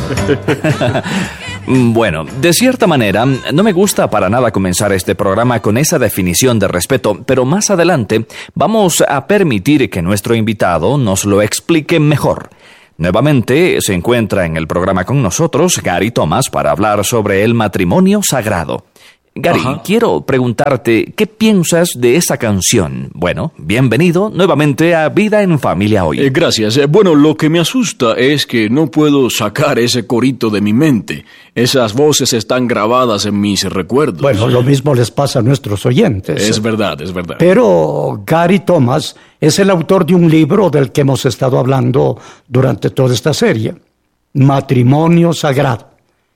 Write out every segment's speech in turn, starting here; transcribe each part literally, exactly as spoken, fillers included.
Bueno, de cierta manera, no me gusta para nada comenzar este programa con esa definición de respeto, pero más adelante vamos a permitir que nuestro invitado nos lo explique mejor. Nuevamente se encuentra en el programa con nosotros Gary Thomas para hablar sobre el matrimonio sagrado. Gary, Ajá. quiero preguntarte, ¿qué piensas de esa canción? Bueno, bienvenido nuevamente a Vida en Familia Hoy. Eh, gracias. Eh, bueno, lo que me asusta es que no puedo sacar ese corito de mi mente. Esas voces están grabadas en mis recuerdos. Bueno, lo mismo les pasa a nuestros oyentes. Es verdad, es verdad. Pero Gary Thomas es el autor de un libro del que hemos estado hablando durante toda esta serie, Matrimonio Sagrado.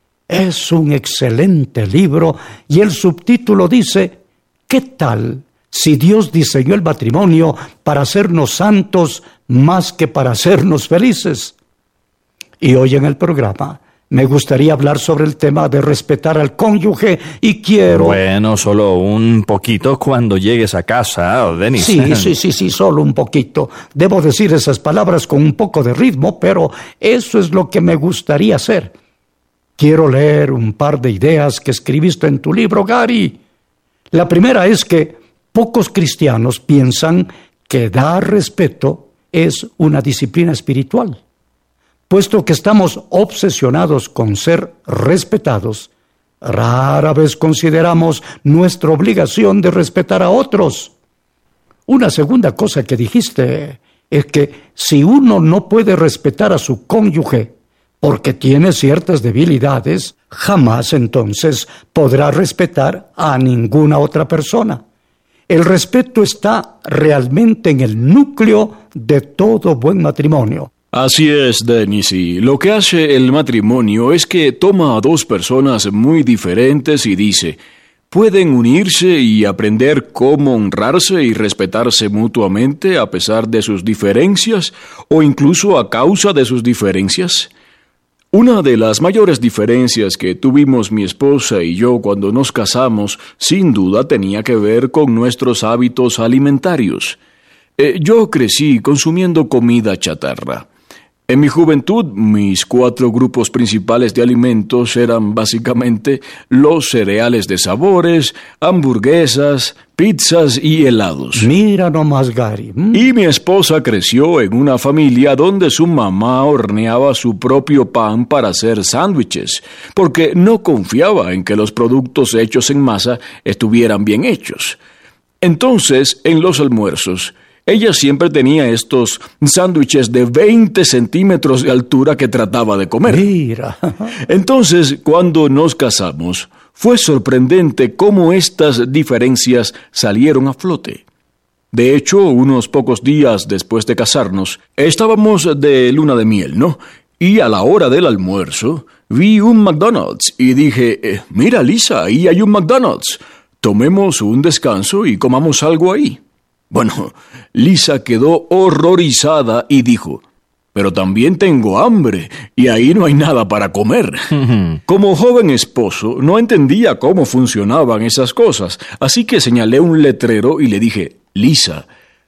Es un excelente libro y el subtítulo dice, ¿qué tal si Dios diseñó el matrimonio para hacernos santos más que para hacernos felices? Y hoy en el programa me gustaría hablar sobre el tema de respetar al cónyuge y quiero... Bueno, solo un poquito cuando llegues a casa, Denis. Sí, sí, sí, sí, solo un poquito. Debo decir esas palabras con un poco de ritmo, pero eso es lo que me gustaría hacer. Quiero leer un par de ideas que escribiste en tu libro, Gary. La primera es que pocos cristianos piensan que dar respeto es una disciplina espiritual. Puesto que estamos obsesionados con ser respetados, rara vez consideramos nuestra obligación de respetar a otros. Una segunda cosa que dijiste es que si uno no puede respetar a su cónyuge, porque tiene ciertas debilidades, jamás entonces podrá respetar a ninguna otra persona. El respeto está realmente en el núcleo de todo buen matrimonio. Así es, Denis, y lo que hace el matrimonio es que toma a dos personas muy diferentes y dice, pueden unirse y aprender cómo honrarse y respetarse mutuamente a pesar de sus diferencias o incluso a causa de sus diferencias. Una de las mayores diferencias que tuvimos mi esposa y yo cuando nos casamos, sin duda tenía que ver con nuestros hábitos alimentarios. Eh, yo crecí consumiendo comida chatarra. En mi juventud, mis cuatro grupos principales de alimentos eran básicamente los cereales de sabores, hamburguesas, pizzas y helados. Mira nomás, Gary. ¿Mm? Y mi esposa creció en una familia donde su mamá horneaba su propio pan para hacer sándwiches, porque no confiaba en que los productos hechos en masa estuvieran bien hechos. Entonces, en los almuerzos, ella siempre tenía estos sándwiches de veinte centímetros de altura que trataba de comer. Mira. Entonces, cuando nos casamos, fue sorprendente cómo estas diferencias salieron a flote. De hecho, unos pocos días después de casarnos, estábamos de luna de miel, ¿no? Y a la hora del almuerzo, vi un McDonald's y dije, eh, mira, Lisa, ahí hay un McDonald's. Tomemos un descanso y comamos algo ahí. Bueno, Lisa quedó horrorizada y dijo, pero también tengo hambre y ahí no hay nada para comer. Como joven esposo, no entendía cómo funcionaban esas cosas, así que señalé un letrero y le dije, Lisa,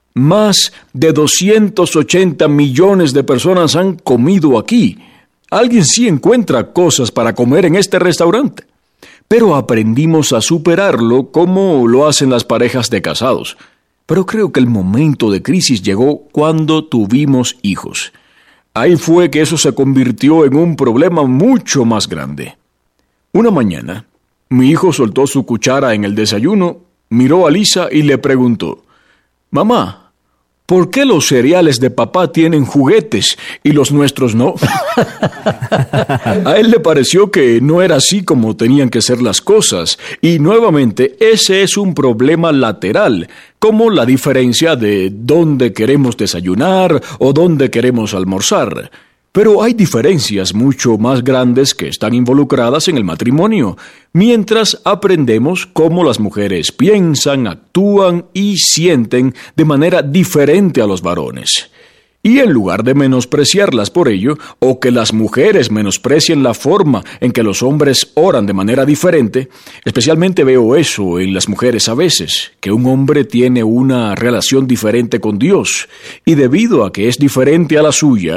más de doscientos ochenta millones de personas han comido aquí. Alguien sí encuentra cosas para comer en este restaurante. Pero aprendimos a superarlo como lo hacen las parejas de casados. Pero creo que el momento de crisis llegó cuando tuvimos hijos. Ahí fue que eso se convirtió en un problema mucho más grande. Una mañana, mi hijo soltó su cuchara en el desayuno, miró a Lisa y le preguntó, «Mamá, ¿por qué los cereales de papá tienen juguetes y los nuestros no?» A él le pareció que no era así como tenían que ser las cosas, y nuevamente ese es un problema lateral, como la diferencia de dónde queremos desayunar o dónde queremos almorzar. Pero hay diferencias mucho más grandes que están involucradas en el matrimonio, mientras aprendemos cómo las mujeres piensan, actúan y sienten de manera diferente a los varones. Y en lugar de menospreciarlas por ello, o que las mujeres menosprecien la forma en que los hombres oran de manera diferente, especialmente veo eso en las mujeres a veces, que un hombre tiene una relación diferente con Dios, y debido a que es diferente a la suya,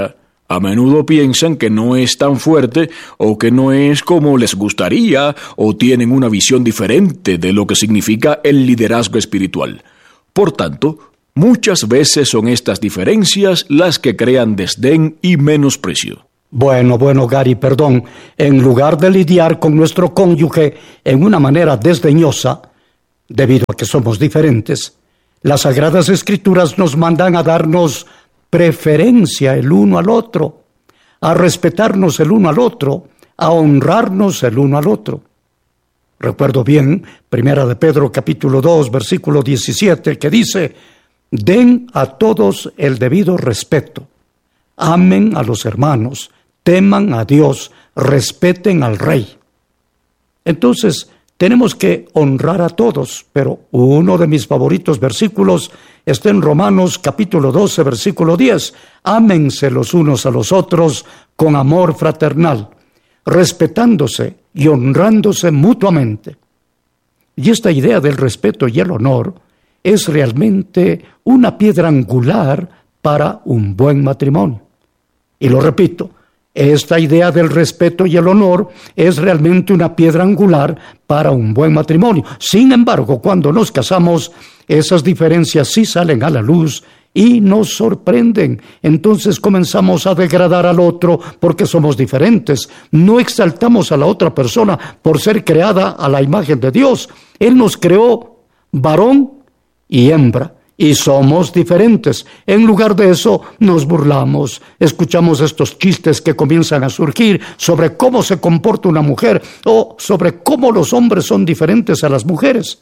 A menudo piensan que no es tan fuerte o que no es como les gustaría o tienen una visión diferente de lo que significa el liderazgo espiritual. Por tanto, muchas veces son estas diferencias las que crean desdén y menosprecio. Bueno, bueno, Gary, perdón. En lugar de lidiar con nuestro cónyuge en una manera desdeñosa, debido a que somos diferentes, las Sagradas Escrituras nos mandan a darnos preferencia el uno al otro, a respetarnos el uno al otro, a honrarnos el uno al otro. Recuerdo bien, Primera de Pedro capítulo dos, versículo diecisiete, que dice: den a todos el debido respeto, amen a los hermanos, teman a Dios, respeten al Rey. Entonces, tenemos que honrar a todos, pero uno de mis favoritos versículos está en Romanos capítulo doce, versículo diez. Ámense los unos a los otros con amor fraternal, respetándose y honrándose mutuamente. Y esta idea del respeto y el honor es realmente una piedra angular para un buen matrimonio. Y lo repito, esta idea del respeto y el honor es realmente una piedra angular para un buen matrimonio. Sin embargo, cuando nos casamos, esas diferencias sí salen a la luz y nos sorprenden. Entonces comenzamos a degradar al otro porque somos diferentes. No exaltamos a la otra persona por ser creada a la imagen de Dios. Él nos creó varón y hembra. Y somos diferentes. En lugar de eso, nos burlamos. Escuchamos estos chistes que comienzan a surgir sobre cómo se comporta una mujer o sobre cómo los hombres son diferentes a las mujeres.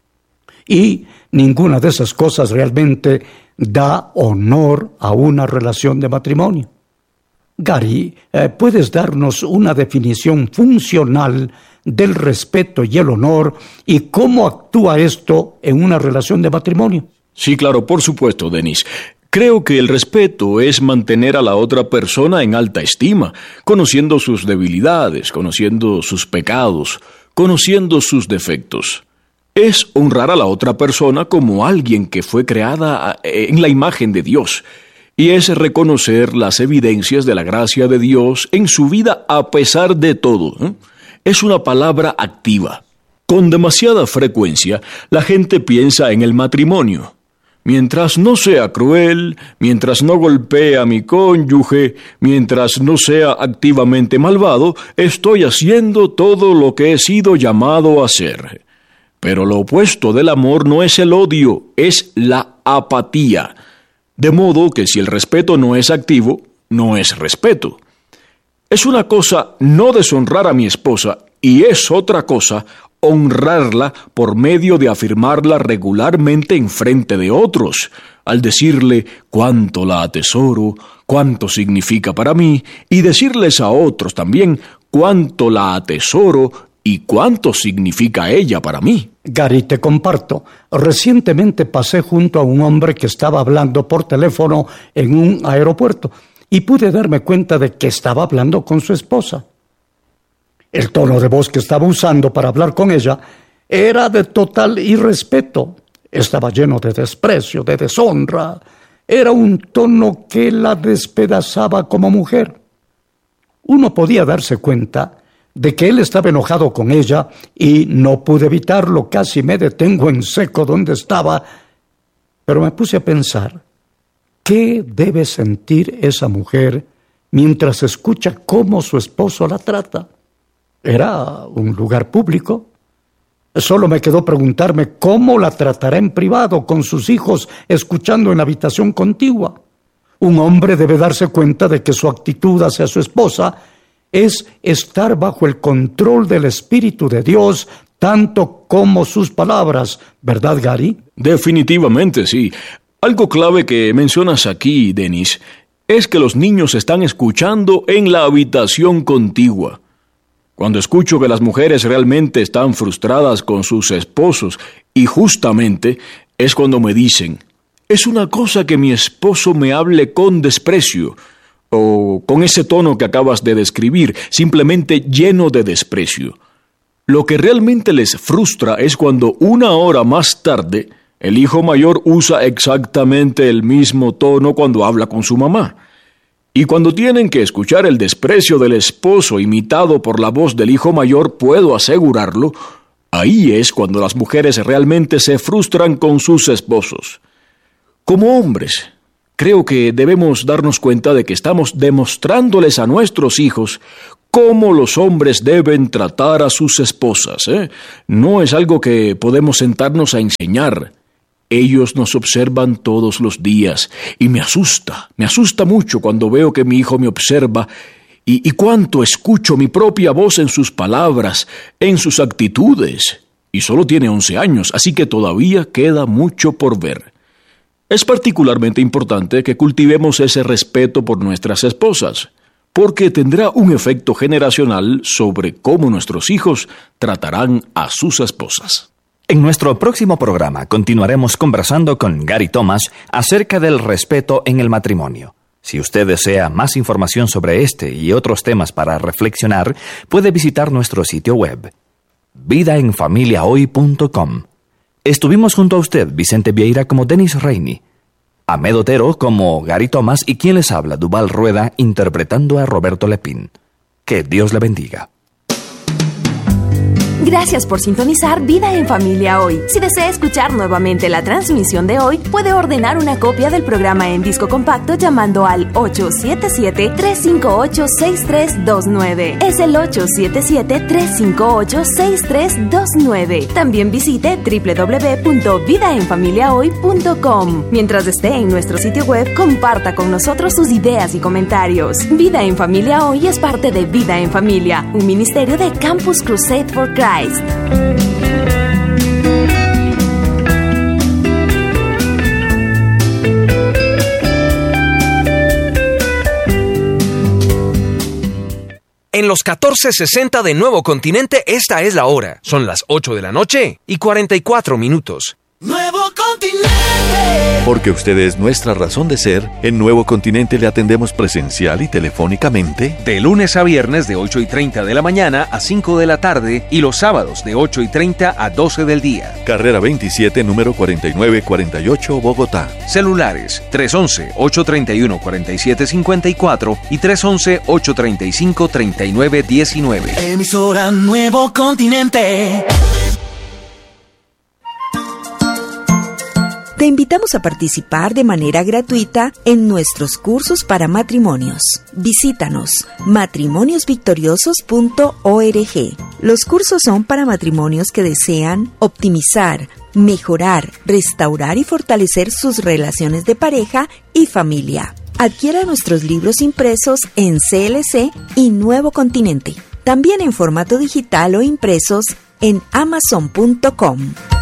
Y ninguna de esas cosas realmente da honor a una relación de matrimonio. Gary, eh, ¿puedes darnos una definición funcional del respeto y el honor y cómo actúa esto en una relación de matrimonio? Sí, claro, por supuesto, Denis. Creo que el respeto es mantener a la otra persona en alta estima, conociendo sus debilidades, conociendo sus pecados, conociendo sus defectos. Es honrar a la otra persona como alguien que fue creada en la imagen de Dios, y es reconocer las evidencias de la gracia de Dios en su vida a pesar de todo. ¿eh? Es una palabra activa. Con demasiada frecuencia, la gente piensa en el matrimonio. Mientras no sea cruel, mientras no golpee a mi cónyuge, mientras no sea activamente malvado, estoy haciendo todo lo que he sido llamado a hacer. Pero lo opuesto del amor no es el odio, es la apatía. De modo que si el respeto no es activo, no es respeto. Es una cosa no deshonrar a mi esposa y es otra cosa honrarla por medio de afirmarla regularmente en frente de otros, al decirle cuánto la atesoro, cuánto significa para mí, y decirles a otros también cuánto la atesoro y cuánto significa ella para mí. Gary, te comparto. Recientemente pasé junto a un hombre que estaba hablando por teléfono en un aeropuerto y pude darme cuenta de que estaba hablando con su esposa. El tono de voz que estaba usando para hablar con ella era de total irrespeto. Estaba lleno de desprecio, de deshonra. Era un tono que la despedazaba como mujer. Uno podía darse cuenta de que él estaba enojado con ella y no pude evitarlo. Casi me detengo en seco donde estaba. Pero me puse a pensar, ¿qué debe sentir esa mujer mientras escucha cómo su esposo la trata? Era un lugar público. Solo me quedó preguntarme cómo la tratará en privado con sus hijos escuchando en la habitación contigua. Un hombre debe darse cuenta de que su actitud hacia su esposa es estar bajo el control del Espíritu de Dios, tanto como sus palabras. ¿Verdad, Gary? Definitivamente, sí. Algo clave que mencionas aquí, Denis, es que los niños están escuchando en la habitación contigua. Cuando escucho que las mujeres realmente están frustradas con sus esposos, y justamente es cuando me dicen, es una cosa que mi esposo me hable con desprecio, o con ese tono que acabas de describir, simplemente lleno de desprecio. Lo que realmente les frustra es cuando una hora más tarde, el hijo mayor usa exactamente el mismo tono cuando habla con su mamá. Y cuando tienen que escuchar el desprecio del esposo imitado por la voz del hijo mayor, puedo asegurarlo, ahí es cuando las mujeres realmente se frustran con sus esposos. Como hombres, creo que debemos darnos cuenta de que estamos demostrándoles a nuestros hijos cómo los hombres deben tratar a sus esposas, ¿eh? No es algo que podemos sentarnos a enseñar. Ellos nos observan todos los días y me asusta, me asusta mucho cuando veo que mi hijo me observa y, y cuánto escucho mi propia voz en sus palabras, en sus actitudes. Y solo tiene once años, así que todavía queda mucho por ver. Es particularmente importante que cultivemos ese respeto por nuestras esposas, porque tendrá un efecto generacional sobre cómo nuestros hijos tratarán a sus esposas. En nuestro próximo programa continuaremos conversando con Gary Thomas acerca del respeto en el matrimonio. Si usted desea más información sobre este y otros temas para reflexionar, puede visitar nuestro sitio web, vida en familia hoy punto com. Estuvimos junto a usted, Vicente Vieira, como Dennis Rainey, Ahmed Otero como Gary Thomas y quien les habla, Duval Rueda, interpretando a Roberto Lepín. Que Dios le bendiga. Gracias por sintonizar Vida en Familia Hoy. Si desea escuchar nuevamente la transmisión de hoy, puede ordenar una copia del programa en disco compacto llamando al ocho siete siete, tres cinco ocho, seis tres dos nueve. Es el ocho siete siete, tres cinco ocho, seis tres dos nueve. También visite doble u doble u doble u punto vida en familia hoy punto com. Mientras esté en nuestro sitio web, comparta con nosotros sus ideas y comentarios. Vida en Familia Hoy es parte de Vida en Familia, un ministerio de Campus Crusade for Christ. En los catorce sesenta de Nuevo Continente, esta es la hora. Son las ocho de la noche y cuarenta y cuatro minutos. Nuevo Continente. Porque usted es nuestra razón de ser, en Nuevo Continente le atendemos presencial y telefónicamente. De lunes a viernes de ocho y treinta de la mañana a cinco de la tarde y los sábados de ocho y treinta a doce del día. Carrera veintisiete, número cuarenta y nueve cuarenta y ocho, Bogotá. Celulares tres once, ocho treinta y uno, cuarenta y siete cincuenta y cuatro y tres once, ocho treinta y cinco, treinta y nueve diecinueve. Emisora Nuevo Continente. Te invitamos a participar de manera gratuita en nuestros cursos para matrimonios. Visítanos matrimonios victoriosos punto org. Los cursos son para matrimonios que desean optimizar, mejorar, restaurar y fortalecer sus relaciones de pareja y familia. Adquiera nuestros libros impresos en C L C y Nuevo Continente. También en formato digital o impresos en amazon punto com.